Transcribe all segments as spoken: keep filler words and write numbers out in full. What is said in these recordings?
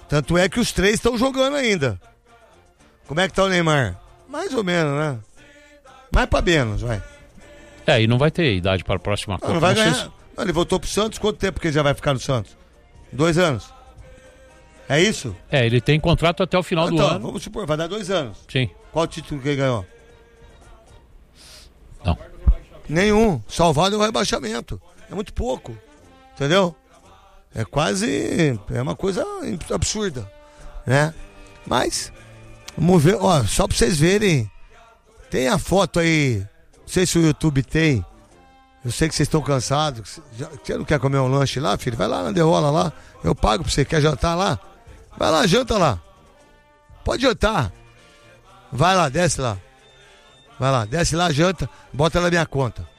Tanto é que os três estão jogando ainda. Como é que tá o Neymar? Mais ou menos, né? Mais pra menos, vai. É, e não vai ter idade para a próxima Copa. Não, não vai não ganhar. se... Não, ele voltou pro Santos, quanto tempo que ele já vai ficar no Santos? Dois anos? É isso? É, ele tem contrato até o final então, do ano. Vamos supor, vai dar dois anos. Sim. Qual o título que ele ganhou? Não. Nenhum. Salvado no rebaixamento. É muito pouco. Entendeu? É quase... É uma coisa absurda. Né? Mas... Vamos ver. Ó, só pra vocês verem. Tem a foto aí. Não sei se o YouTube tem. Eu sei que vocês estão cansados. Você não quer comer um lanche lá, filho? Vai lá na Derola lá. Eu pago pra você. Quer jantar lá? Vai lá, janta lá. Pode jantar. Vai lá, desce lá. Vai lá, desce lá, janta. Bota na minha conta.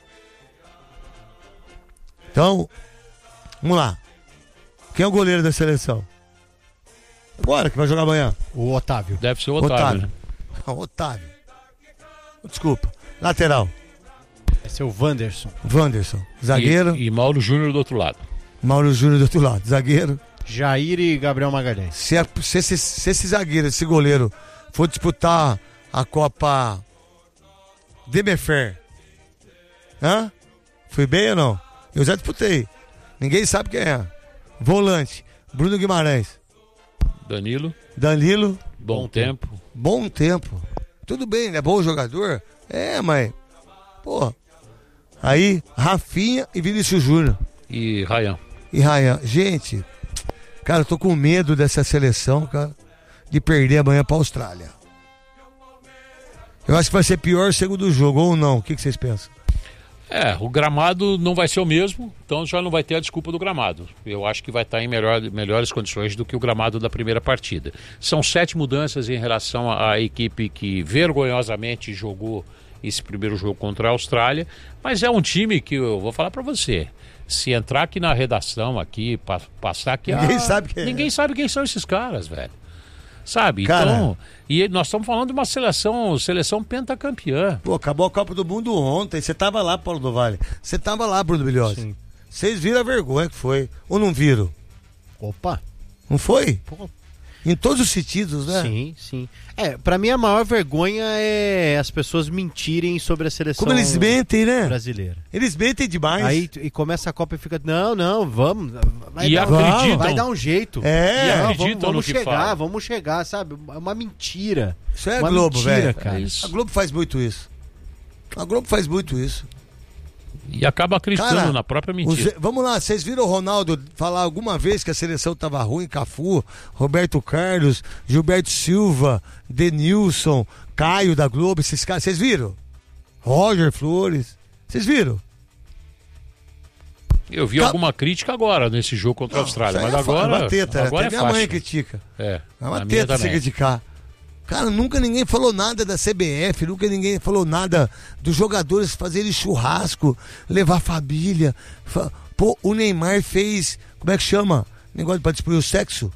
Então, vamos lá. Quem é o goleiro da seleção? Agora que vai jogar amanhã. O Otávio. Deve ser o Otávio. Otávio. Né? Não, Otávio. Desculpa. Lateral. Esse é o Wanderson. Wanderson. Zagueiro. E, e Mauro Júnior do outro lado. Mauro Júnior do outro lado. Zagueiro. Jair e Gabriel Magalhães. Se, a, se, esse, se esse zagueiro, esse goleiro, for disputar a Copa Demefer, hã? Fui bem ou não? Eu já disputei. Ninguém sabe quem é. Volante. Bruno Guimarães. Danilo. Danilo. Bom, bom tempo. tempo. Bom tempo. Tudo bem, ele é bom jogador? É, mas... Pô. Aí, Rafinha e Vinícius Júnior. E Ryan. E Ryan. Gente, cara, eu tô com medo dessa seleção, cara, de perder amanhã pra Austrália. Eu acho que vai ser pior o segundo jogo, ou não? O que, que vocês pensam? É, o gramado não vai ser o mesmo, então já não vai ter a desculpa do gramado. Eu acho que vai estar em melhor, melhores condições do que o gramado da primeira partida. São sete mudanças em relação à equipe que vergonhosamente jogou esse primeiro jogo contra a Austrália, mas é um time que eu vou falar para você, se entrar aqui na redação, aqui, pa, passar aqui... Ninguém a... sabe quem Ninguém é. sabe quem são esses caras, velho. Sabe? Cara, então, e nós estamos falando de uma seleção, seleção pentacampeã. Pô, acabou a Copa do Mundo ontem. Você tava lá, Paulo do Vale. Você tava lá, Bruno Bilhose. Vocês viram a vergonha que foi. Ou não viram? Opa! Não foi? Pô. Em todos os sentidos, né? Sim, sim. É, pra mim a maior vergonha é as pessoas mentirem sobre a seleção Como eles mentem, né? brasileira. Eles mentem demais. Aí e começa a Copa e fica, não, não, vamos. Vai, E dar, acreditam. vai dar um jeito. É, E não, acreditam vamos, vamos no que chegar, fala. vamos chegar, sabe? É uma mentira. Isso é uma Globo, mentira, velho. cara. É isso. A Globo faz muito isso. A Globo faz muito isso. E acaba acreditando Cara, na própria Os- mentira. vamos lá, vocês viram o Ronaldo falar alguma vez que a seleção tava ruim? Cafu, Roberto Carlos, Gilberto Silva, Denilson, Caio da Globo, esses caras, vocês viram? Roger Flores, vocês viram? Eu vi Ca- alguma crítica agora nesse jogo contra a Austrália, Isso aí mas é fa- agora, é uma teta, agora até é minha mãe fácil. critica. É, É uma a minha teta você também. criticar. Cara, nunca ninguém falou nada da C B F, nunca ninguém falou nada dos jogadores fazerem churrasco, levar família. Fa- Pô, o Neymar fez, como é que chama? Negócio pra destruir o sexo?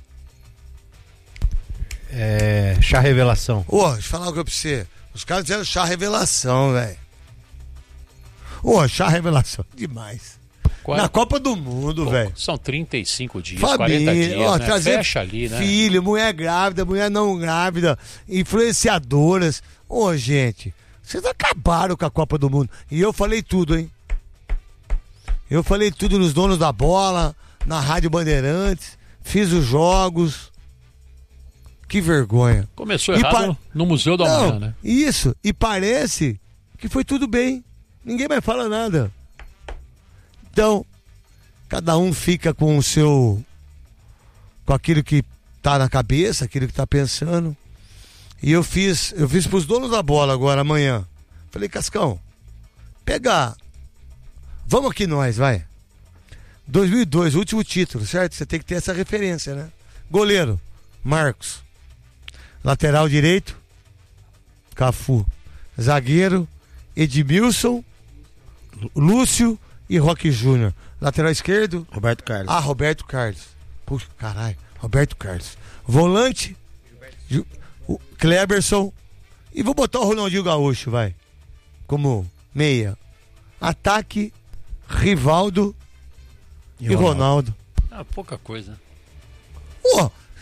É, chá revelação. Ô, deixa eu falar uma coisa pra você. Os caras fizeram chá revelação, velho. Ô, chá revelação, demais. Qual- Na Copa do Mundo, Pô, velho. São trinta e cinco dias, quarenta Família, dias, ó, né? trazer Fecha ali, né? filho, mulher grávida, mulher não grávida, influenciadoras. Ô, gente, vocês acabaram com a Copa do Mundo. E eu falei tudo, hein? Eu falei tudo nos donos da bola, na Rádio Bandeirantes, fiz os jogos. Que vergonha. Começou E errado pa- no Museu da Não, Manhã, né? isso, e parece que foi tudo bem. Ninguém mais fala nada. Então, cada um fica com o seu, com aquilo que tá na cabeça, aquilo que tá pensando. E eu fiz, eu fiz pros donos da bola agora, amanhã. Falei, Cascão, pega, vamos aqui nós, vai. dois mil e dois, último título, certo? Você tem que ter essa referência, né? Goleiro, Marcos. Lateral direito, Cafu. Zagueiro, Edmilson, Lúcio e Roque Júnior. Lateral esquerdo, Roberto Carlos. ah, Roberto Carlos. Puxa, caralho, Roberto Carlos. Volante, Ju- o Kleberson. E vou botar o Ronaldinho Gaúcho, vai. Como meia. Ataque, Rivaldo e, E Ronaldo. Ah, pouca coisa. Pô,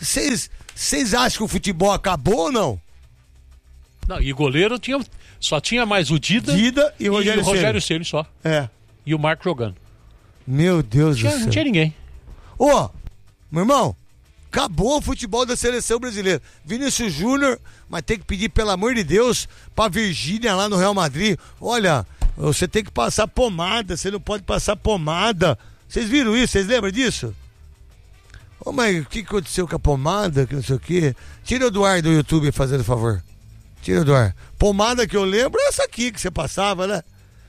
Vocês acham que o futebol acabou ou não? Não, e goleiro tinha, só tinha mais o Dida, Dida e o Rogério, e o Rogério Ceni só. É. E o Marco jogando. Meu Deus Tinha, do céu. não tinha ninguém. Ô, oh, meu irmão, acabou o futebol da seleção brasileira. Vinícius Júnior, mas tem que pedir, pelo amor de Deus, pra Virgínia lá no Real Madrid. Olha, você tem que passar pomada, você não pode passar pomada. Vocês viram isso? Vocês lembram disso? Ô, oh, mas o que aconteceu com a pomada? Que não sei o quê. Tira o Eduardo do YouTube, fazendo favor. Tira o Eduardo. Pomada que eu lembro é essa aqui que você passava, né?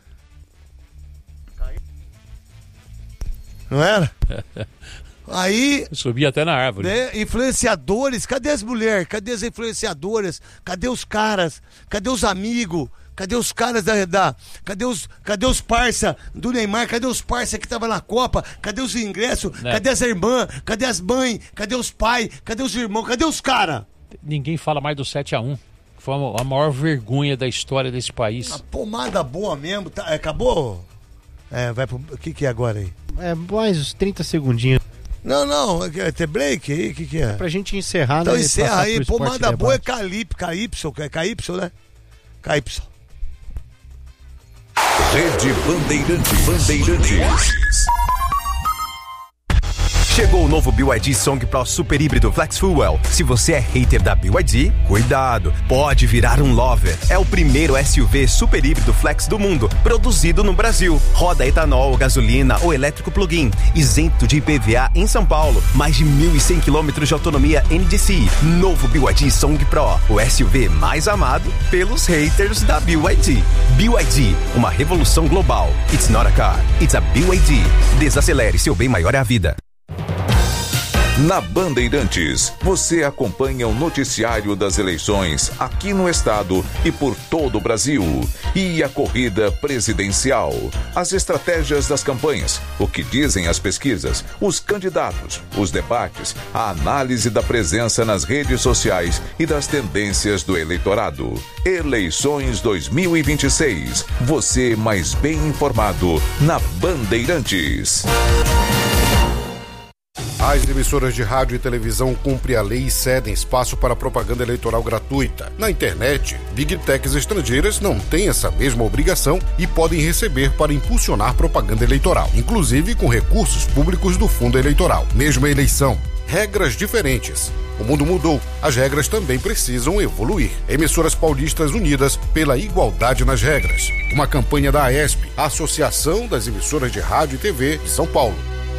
Não era? Aí... Subia até na árvore. Né, influenciadores, cadê as mulheres? Cadê as influenciadoras? Cadê os caras? Cadê os amigos? Cadê os caras da... da cadê, os, cadê os parça do Neymar? Cadê os parça que tava na Copa? Cadê os ingressos? Né? Cadê as irmãs? Cadê as mães? Cadê os pais? Cadê os irmãos? Cadê os caras? Ninguém fala mais do sete a um. Foi a maior vergonha da história desse país. A pomada boa mesmo. Tá, acabou? É, vai pro... O que que é agora aí? É, mais uns trinta segundinhos. Não, não, é ter break aí, o que que é? É pra gente encerrar, então né? Então encerra aí, pomada boa é Calip, K Y, é K Y, né? K Y. Rede Bandeirantes. Bandeirantes. Chegou o novo B Y D Song Pro Super Híbrido Flex Fuel. Se você é hater da B Y D, cuidado, pode virar um lover. É o primeiro S U V super híbrido flex do mundo, produzido no Brasil. Roda etanol, gasolina ou elétrico plug-in, isento de I P V A em São Paulo. Mais de mil e cem quilômetros de autonomia N D C I. Novo B Y D Song Pro, o S U V mais amado pelos haters da B Y D. B Y D, uma revolução global. It's not a car, it's a B Y D. Desacelere, seu bem maior é a vida. Na Bandeirantes, você acompanha o noticiário das eleições aqui no estado e por todo o Brasil. E a corrida presidencial, as estratégias das campanhas, o que dizem as pesquisas, os candidatos, os debates, a análise da presença nas redes sociais e das tendências do eleitorado. Eleições dois mil e vinte e seis. Você mais bem informado na Bandeirantes. As emissoras de rádio e televisão cumprem a lei e cedem espaço para propaganda eleitoral gratuita. Na internet, Big Techs estrangeiras não têm essa mesma obrigação e podem receber para impulsionar propaganda eleitoral, inclusive com recursos públicos do fundo eleitoral. Mesma eleição, regras diferentes. O mundo mudou, as regras também precisam evoluir. Emissoras paulistas unidas pela igualdade nas regras. Uma campanha da AESP, a Associação das Emissoras de Rádio e T V de São Paulo.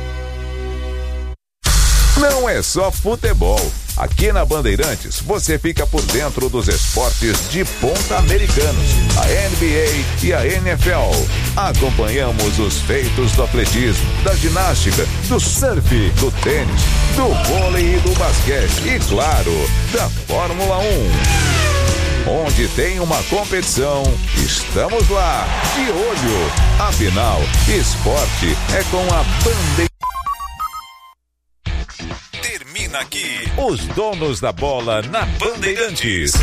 Não é só futebol. Aqui na Bandeirantes, você fica por dentro dos esportes de ponta americanos, a N B A e a N F L. Acompanhamos os feitos do atletismo, da ginástica, do surf, do tênis, do vôlei e do basquete e, claro, da Fórmula um. Onde tem uma competição, estamos lá, de olho. Afinal, esporte é com a Bandeirantes. Termina aqui os donos da bola na Bandeirantes.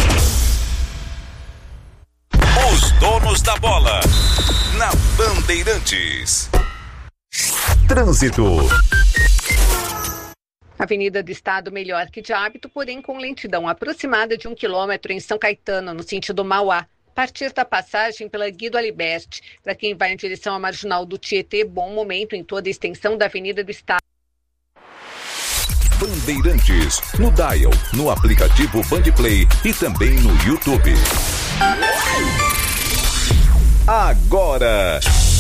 Os donos da bola na Bandeirantes. Trânsito. Avenida do Estado melhor que de hábito, porém com lentidão aproximada de um quilômetro em São Caetano, no sentido Mauá. A partir da passagem pela Guido Aliberte. Para quem vai em direção à Marginal do Tietê, bom momento em toda a extensão da Avenida do Estado. Bandeirantes, no Dial, no aplicativo Bandplay e também no YouTube. Agora,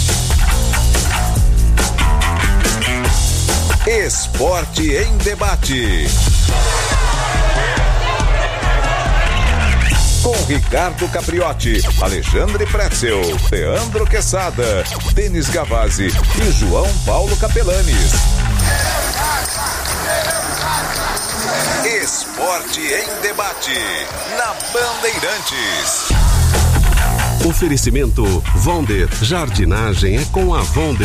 Esporte em Debate. Com Ricardo Capriotti, Alexandre Pretzel, Leandro Quesada, Denis Gavazzi e João Paulo Capelanes. Esporte em Debate, na Bandeirantes. Oferecimento Vonder, jardinagem é com a Vonder.